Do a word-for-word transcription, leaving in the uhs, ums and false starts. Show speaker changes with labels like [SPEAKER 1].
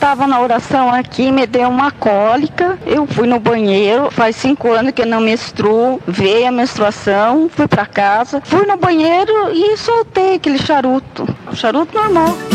[SPEAKER 1] estava na oração aqui, me deu uma cólica, eu fui no banheiro, faz cinco anos que eu não menstruo, veio a menstruação, fui para casa, fui no banheiro e soltei aquele charuto, charuto normal.